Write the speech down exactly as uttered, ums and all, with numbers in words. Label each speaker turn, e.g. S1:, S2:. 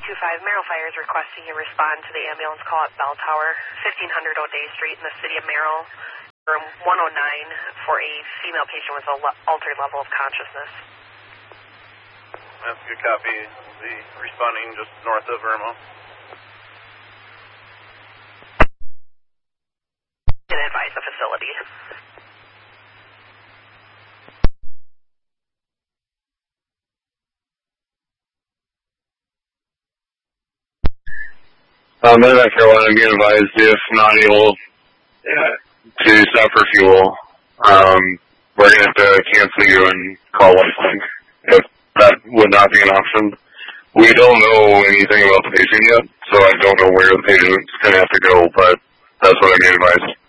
S1: two five, Merrill Fire is requesting you respond to the ambulance call at Bell Tower, fifteen hundred O'Day Street in the city of Merrill, room one oh nine, for a female patient with an altered level of consciousness.
S2: That's a good copy. The responding just north of Irmo.
S1: And advise the facility.
S3: Um, Medevac Carolina, being advised if not able uh, to stop for fuel, um, we're going to have to cancel you and call Lifelink if that would not be an option. We don't know anything about the patient yet, so I don't know where the patient's going to have to go, but that's what I'm being advised.